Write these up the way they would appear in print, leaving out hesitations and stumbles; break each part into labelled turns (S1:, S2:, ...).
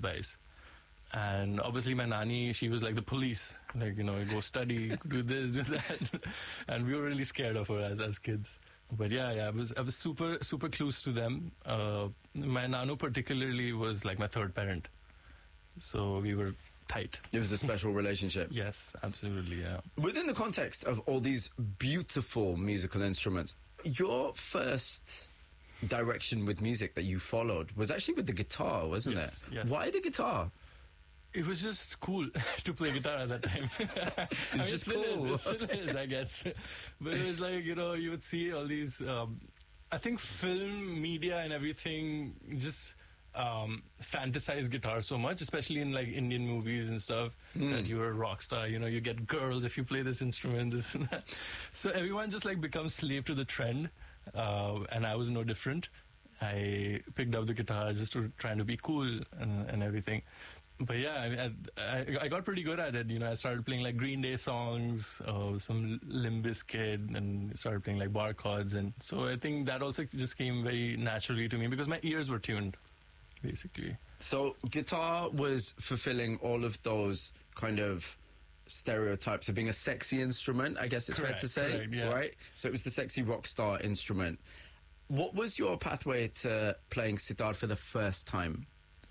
S1: advice. And obviously my nani, she was like the police, like, go study, do this, do that. And we were really scared of her as kids. But yeah, I was super close to them. My nanu particularly was like my third parent. So we were tight.
S2: It was a special relationship.
S1: Yes, absolutely, yeah.
S2: Within the context of all these beautiful musical instruments, your first direction with music that you followed was actually with the guitar, wasn't it?
S1: Yes.
S2: Why the guitar?
S1: It was just cool to play guitar at that time.
S2: It's just cool.
S1: It still is, I guess. But it was like, you would see all these, I think film, media and everything just fantasize guitar so much, especially in like Indian movies and stuff, that you're a rock star, you get girls if you play this instrument, this and that. So everyone just like becomes slave to the trend, and I was no different. I picked up the guitar just to trying to be cool and everything. But yeah, I got pretty good at it. I started playing like Green Day songs, some Limp Bizkit, and started playing like bar chords. And so I think that also just came very naturally to me because my ears were tuned, basically.
S2: So guitar was fulfilling all of those kind of stereotypes of being a sexy instrument, I guess it's fair to say,
S1: correct, yeah.
S2: Right? So it was the sexy rock star instrument. What was your pathway to playing sitar for the first time?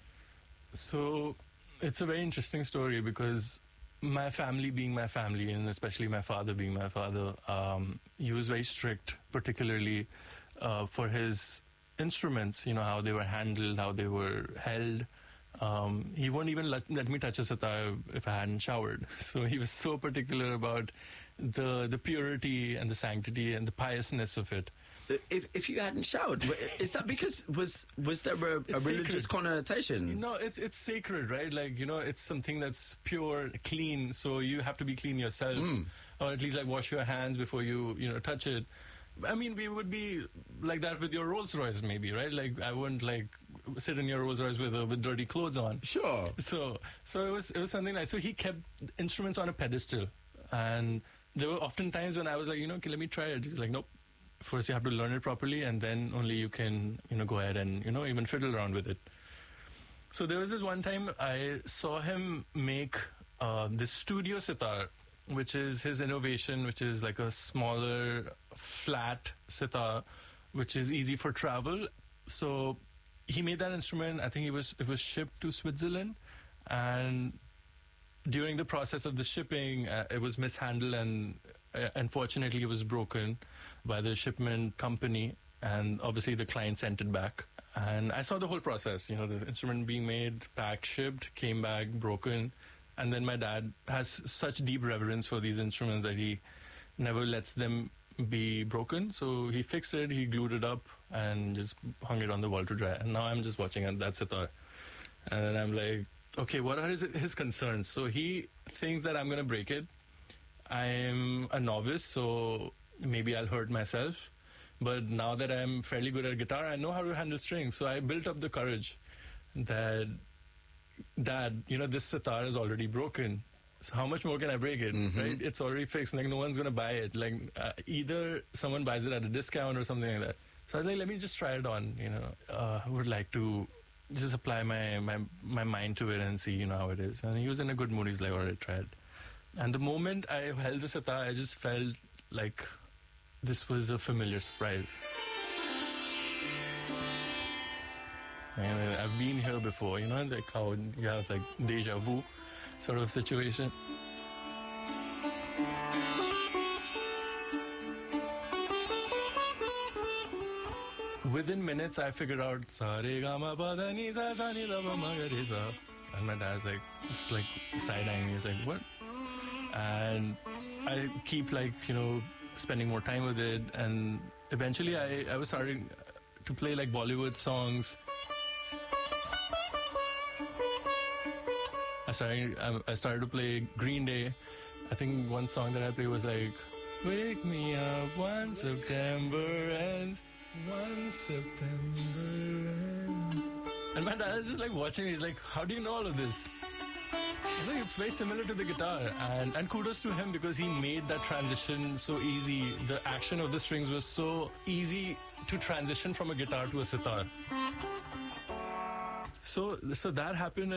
S1: So it's a very interesting story because my family being my family, and especially my father being my father, he was very strict, particularly for his instruments, how they were handled, how they were held. He won't even let me touch a sitar if I hadn't showered. So he was so particular about the purity and the sanctity and the piousness of it.
S2: If you hadn't showered, is that because was there a religious connotation?
S1: No, it's sacred, right? Like, it's something that's pure, clean. So you have to be clean yourself, or at least like wash your hands before you touch it. I mean, we would be like that with your Rolls Royce, maybe, right? Like, I wouldn't like sit in your Rolls Royce with dirty clothes on.
S2: Sure.
S1: So it was something like, so he kept instruments on a pedestal, and there were often times when I was like, okay, let me try it. He's like, nope. First you have to learn it properly, and then only you can, go ahead and, even fiddle around with it. So there was this one time I saw him make this studio sitar, which is his innovation, which is like a smaller, flat sitar, which is easy for travel. So he made that instrument. I think it was shipped to Switzerland, and during the process of the shipping, it was mishandled, and unfortunately it was broken by the shipment company, and obviously the client sent it back. And I saw the whole process, the instrument being made, packed, shipped, came back, broken. And then my dad has such deep reverence for these instruments that he never lets them be broken. So he fixed it, he glued it up, and just hung it on the wall to dry. And now I'm just watching it, that sitar. And then I'm like, okay, what are his concerns? So he thinks that I'm going to break it. I'm a novice, so maybe I'll hurt myself. But now that I'm fairly good at guitar, I know how to handle strings. So I built up the courage that, Dad, this sitar is already broken. So how much more can I break it, right? It's already fixed. Like, no one's going to buy it. Like, either someone buys it at a discount or something like that. So I was like, let me just try it on, I would like to just apply my mind to it and see, how it is. And he was in a good mood. He's like, all right, try it. And the moment I held the sitar, I just felt like this was a familiar surprise. And I've been here before, like how you have like deja vu sort of situation. Within minutes, I figured out sa re ga ma pa da ni sa sa ni da pa ma ga re sa. And my dad's like, just like side-eyeing me. He's like, what? And I keep like, spending more time with it. And eventually I was starting to play like Bollywood songs. I started to play Green Day. I think one song that I played was like, wake me up one September ends, one September ends. And my dad is just like watching me. He's like, how do you know all of this? I think it's very similar to the guitar, and kudos to him because he made that transition so easy. The action of the strings was so easy to transition from a guitar to a sitar. So that happened.